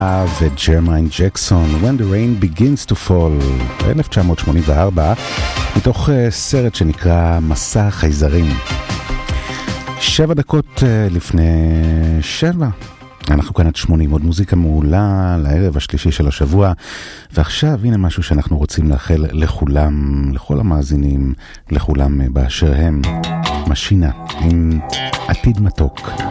וג'רמיין ג'קסון, When the Rain Begins to Fall, 1984, מתוך סרט שנקרא מסע החייזרים. 7 דקות לפני 7. אנחנו כאן עד 80, עוד מוזיקה מעולה לערב השלישי של השבוע, ועכשיו הנה משהו שאנחנו רוצים לאחל לכולם, לכל המאזינים, לכולם באשר הם. משינה עם עתיד מתוק.